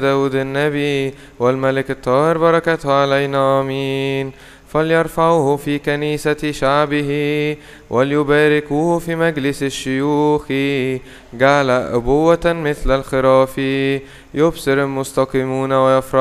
داود النبي والملك الطاهر بركته علينا آمين. فليرفعوه في كنيسة شعبه وليباركوه في مجلس الشيوخ. جعل أبوة مثل الخراف يبصر المستقيمون ويفرح